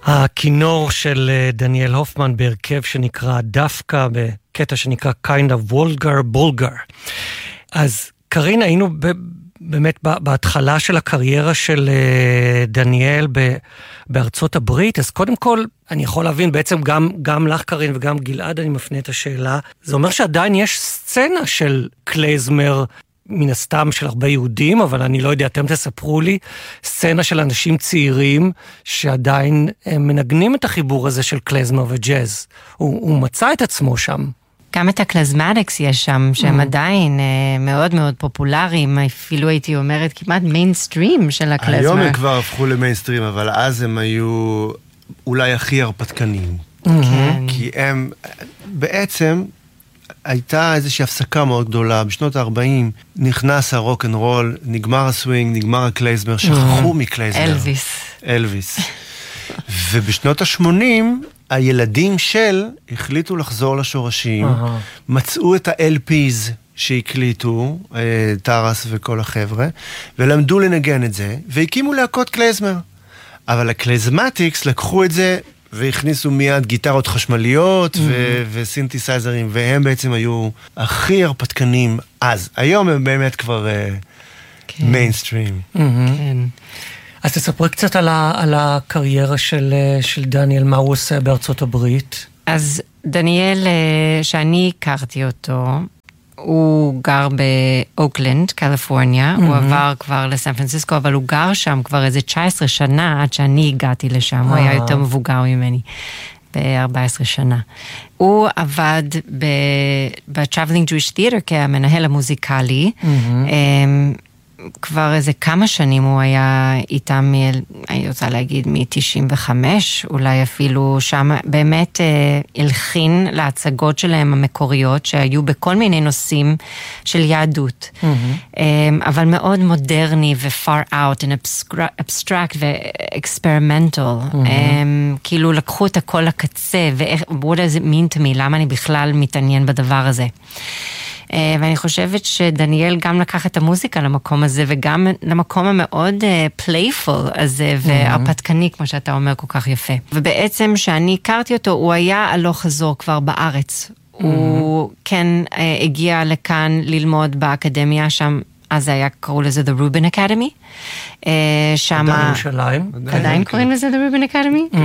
הכינור של דניאל הופמן בהרכב שנקרא דווקא, בקטע שנקרא kind of vulgar. אז קרין, היינו באמת בהתחלה של הקריירה של דניאל בארצות הברית, אז קודם כל אני יכול להבין, בעצם גם לך קרין וגם גלעד אני מפנה את השאלה, זה אומר שעדיין יש סצנה של קלייזמר, מן הסתם של הרבה יהודים, אבל אני לא יודע, אתם תספרו לי, סצנה של אנשים צעירים שעדיין מנגנים את החיבור הזה של קלייזמר וג'אז. הוא מצא את עצמו שם. גם את הקלזמטיקס יש שם, שהם עדיין מאוד מאוד פופולריים, אפילו הייתי אומרת כמעט מיינסטרים של הקלזמר. היום הם כבר הפכו למיינסטרים, אבל אז הם היו אולי הכי הרפתקנים. כי הם בעצם הייתה איזושהי הפסקה מאוד גדולה, בשנות ה-40 נכנס הרוק אנד רול, נגמר הסווינג, נגמר הקלייזמר, שכחו מקלייזמר. אלוויס. ובשנות ה-80 הילדים של החליטו לחזור לשורשים, מצאו את ה-LPs שהקליטו, טרס וכל החבר'ה, ולמדו לנגן את זה, והקימו להקות קלייזמר. אבל הקלייזמטיקס לקחו את זה, והכניסו מיד גיטרות חשמליות וסינתסייזרים, והם בעצם היו הכי הרפתקנים אז. היום הם באמת כבר מיינסטרים. כן. אז תספרי קצת על הקריירה של דניאל, מה הוא עושה בארצות הברית. אז דניאל, שאני הכרתי אותו, הוא גר באוקלנד, קליפורניה, הוא עבר כבר לסן פרנסיסקו, אבל הוא גר שם כבר איזה 19 שנה, עד שאני הגעתי לשם, הוא היה יותר מבוגר ממני, ב-14 שנה. הוא עבד ב-Traveling Jewish Theater כמנהל המוזיקלי, כבר איזה כמה שנים הוא היה איתם, אני רוצה להגיד, מ-95, אולי אפילו שם, באמת הלחין להצגות שלהם המקוריות, שהיו בכל מיני נושאים של יהדות, אבל מאוד מודרני ו-far out, abstract ו-experimental, כאילו לקחו את הכל לקצה, what does it mean to me, למה אני בכלל מתעניין בדבר הזה. ואני חושבת שדניאל גם לקח את המוזיקה למקום הזה, וגם למקום המאוד playful הזה, והרפתקני, כמו שאתה אומר, כל כך יפה. ובעצם שאני הכרתי אותו, הוא היה הלוך חזור כבר בארץ. הוא כן הגיע לכאן ללמוד באקדמיה שם, אז היה, קראו לזה The Rubin Academy. עדיין ירושלים. עדיין קוראים לזה The Rubin Academy?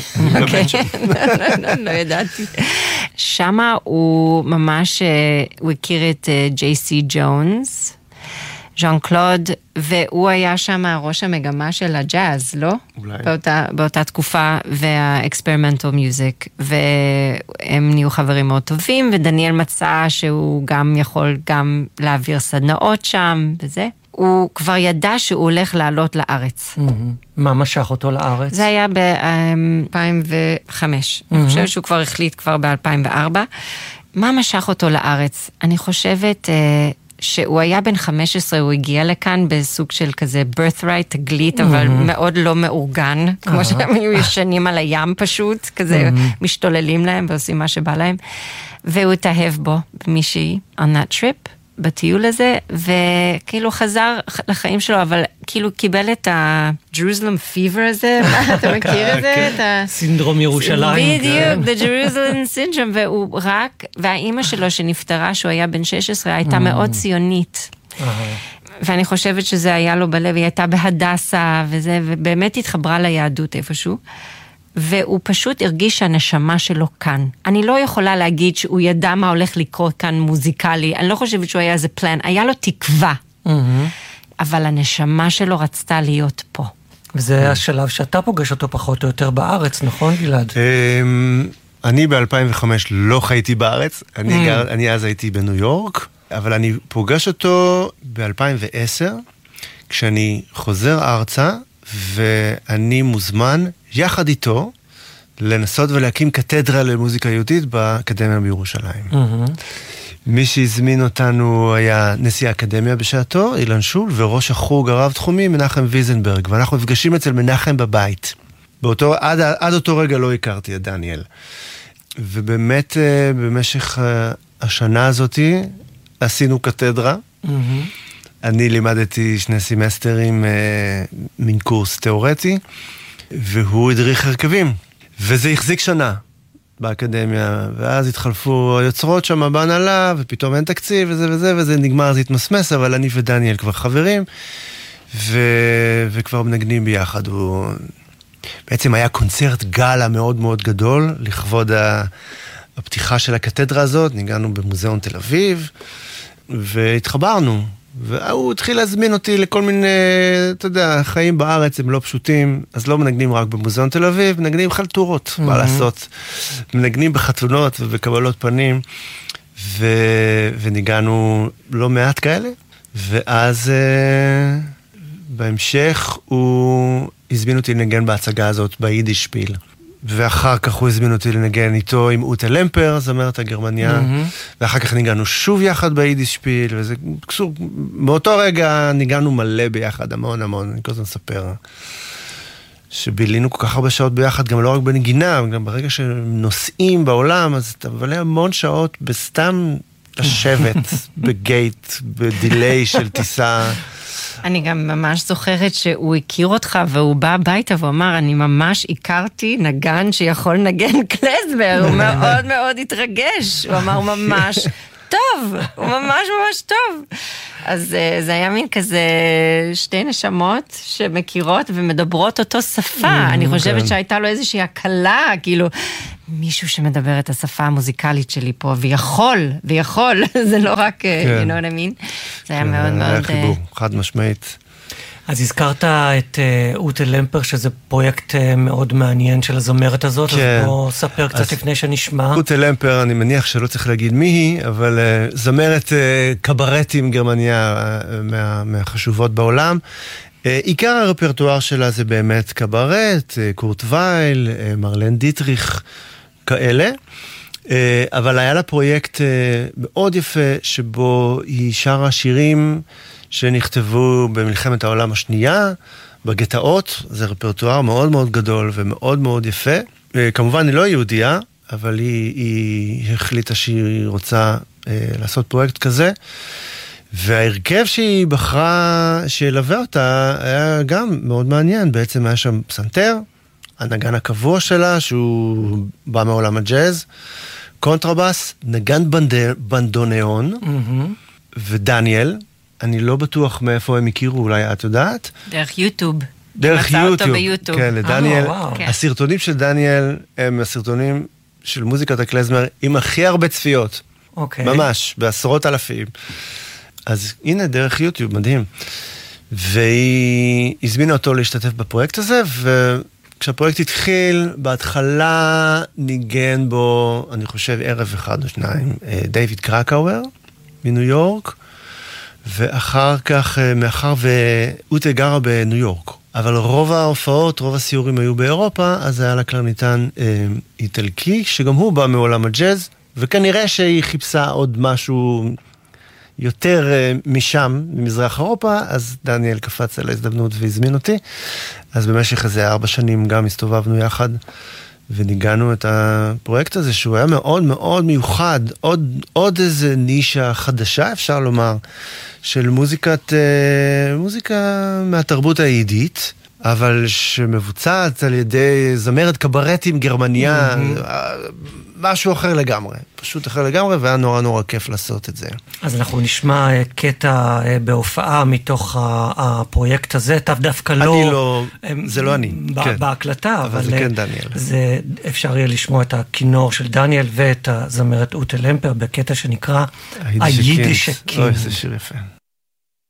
לא ידעתי. שמה הוא ממש, הוא הכיר את ג'יי-סי ג'ונס, ז'אן קלוד, והוא היה שם ראש המגמה של הג'אז, לא? אולי. באותה תקופה, והאקספרימנטל מיוזיק, והם נהיו חברים מאוד טובים, ודניאל מצא שהוא גם יכול גם להעביר סדנאות שם, וזה. הוא כבר ידע שהוא הולך לעלות לארץ. מה משך אותו לארץ? זה היה ב-2005. אני חושבת שהוא כבר החליט כבר ב-2004. מה משך אותו לארץ? אני חושבת שהוא היה בן 15, הוא הגיע לכאן בסוג של כזה birthright, תגלית, אבל מאוד לא מאורגן, כמו שהם היו ישנים על הים פשוט, כזה משתוללים להם ועושים מה שבא להם. והוא התאהב בו במישהי on that trip. בטיול הזה, וכאילו חזר לחיים שלו, אבל כאילו קיבל את ה-Jerusalem fever הזה, אתה מכיר את זה? סינדרום ירושלים. בדיוק, the Jerusalem syndrome, והוא רק, והאימא שלו שנפטרה, שהוא היה בן 16, הייתה מאוד ציונית. ואני חושבת שזה היה לו בלב, היא הייתה בהדסה, וזה, ובאמת התחברה ליהדות איפשהו. והוא פשוט הרגיש שהנשמה שלו כאן. אני לא יכולה להגיד שהוא ידע מה הולך לקרות כאן מוזיקלי, אני לא חושבת שהוא היה איזה פלן, היה לו תקווה, אבל הנשמה שלו רצתה להיות פה. וזה השלב שאתה פוגש אותו פחות או יותר בארץ, נכון גלעד? אני ב-2005 לא חייתי בארץ, אני אז הייתי בניו יורק, אבל אני פוגש אותו ב-2010, כשאני חוזר ארצה, ואני מוזמן יחד איתו לנסות ולהקים קתדרה למוזיקה יהודית באקדמיה בירושלים. מי שהזמין אותנו היה נשיא האקדמיה בשעתו, אילן שול, וראש החוג הרב תחומי מנחם ויזנברג, ואנחנו נפגשים אצל מנחם בבית. עד אותו רגע לא הכרתי את דניאל. ובאמת במשך השנה הזאת עשינו קתדרה. אני לימדתי 2 סמסטרים מן קורס תיאורטי, והוא הדריך הרכבים. וזה החזיק שנה באקדמיה, ואז התחלפו היוצרות שם בהנהלה, ופתאום אין תקציב וזה וזה, וזה נגמר, זה התמסמס, אבל אני ודניאל כבר חברים, וכבר מנגנים ביחד. בעצם היה קונצרט גאלה מאוד מאוד גדול, לכבוד הפתיחה של הקתדרה הזאת, ניגענו במוזיאון תל אביב, והתחברנו. והוא התחיל להזמין אותי לכל מיני, אתה יודע, חיים בארץ הם לא פשוטים, אז לא מנגנים רק במוזיאון תל אביב, מנגנים חלטורות, מה לעשות. מנגנים בחתונות ובקבלות פנים, וניגענו לא מעט כאלה, ואז בהמשך הוא הזמין אותי לנגן בהצגה הזאת ביידיש שפיל. ואחר כך הוא הזמין אותי לנגן איתו עם אוטה למפר, זמרת הגרמניה, ואחר כך ניגענו שוב יחד ביידיש שפיל, וזה קשור, מאותו רגע ניגענו מלא ביחד, המון, אני כל הזמן אספר, שבילינו כל כך הרבה שעות ביחד, גם לא רק בנגינה, גם ברגע שנוסעים בעולם, אז אתה מבלה המון שעות בסתם לשבת, בגייט, בדיליי של טיסה. אני גם ממש זוכרת שהוא הכיר אותך והוא בא הביתה ואומר, אני ממש הכרתי נגן שיכול לנגן קלזמר, הוא מאוד מאוד התרגש, הוא אמר ממש טוב, הוא ממש טוב. אז זה היה מין כזה שתי נשמות שמכירות ומדברות אותו שפה, אני חושבת שהייתה לו איזושהי הקלה, כאילו מישהו שמדבר את השפה המוזיקלית שלי פה, ויכול, זה לא רק, you know what I mean? זה היה מאוד מאוד... היה חיבור, חד משמעית. אז הזכרת את אוטה למפר, שזה פרויקט מאוד מעניין של הזמרת הזאת, אז בוא ספר קצת לפני שנשמע. אוטה למפר, אני מניח שלא צריך להגיד מי היא, אבל זמרת קברטים גרמניה מהחשובות בעולם. עיקר הרפרטואר שלה זה באמת קברט, קורט וייל, מרלן דיטריך, כאלה. אבל היה לה פרויקט מאוד יפה, שבו היא שרה שירים שנכתבו במלחמת העולם השנייה, בגטאות, זה רפרטואר מאוד מאוד גדול ומאוד מאוד יפה. כמובן היא לא יהודייה, אבל היא החליטה שהיא רוצה לעשות פרויקט כזה, וההרכב שהיא בחרה שילווה אותה היה גם מאוד מעניין, בעצם היה שם פסנתר, הנגן הקבוע שלה, שהוא בא מעולם הג'אז, קונטרבס, נגן בנדונאון, ודניאל, אני לא בטוח מאיפה הם הכירו, אולי את יודעת? דרך יוטיוב. דרך יוטיוב. כן, לדניאל. וואו. הסרטונים של דניאל הם הסרטונים של מוזיקת הקלזמר עם הכי הרבה צפיות. אוקיי. ממש, בעשרות אלפים. אז הנה, דרך יוטיוב, מדהים. והיא הזמינה אותו להשתתף בפרויקט הזה, וכשהפרויקט התחיל, בהתחלה ניגן בו, אני חושב, ערב אחד או שניים, דיוויד קרקאוור מניו יורק, ואחר כך, מאחר ואוטה גרה בניו יורק. אבל רוב ההופעות, רוב הסיורים היו באירופה, אז היה לה קלרניתן איטלקי, שגם הוא בא מעולם הג'אז, וכנראה שהיא חיפשה עוד משהו יותר משם, ממזרח אירופה, אז דניאל קפץ על ההזדמנות והזמין אותי. אז במשך איזה 4 שנים גם הסתובבנו יחד, וניגענו את הפרויקט הזה, שהוא היה מאוד מאוד מיוחד, עוד איזה נישה חדשה, אפשר לומר, של מוזיקה מהתרבות היידית, אבל שמבוצעת על ידי זמרת קברטים גרמניה, משהו אחר לגמרי, פשוט אחר לגמרי, והיה נורא נורא כיף לעשות את זה. אז אנחנו נשמע קטע בהופעה מתוך הפרויקט הזה, דווקא לא... זה לא אני. בהקלטה, אבל זה כן דניאל. זה אפשר יהיה לשמוע את הכינור של דניאל ואת הזמרת אוטה למפר בקטע שנקרא היידישקים. אוי, זה שיר יפה.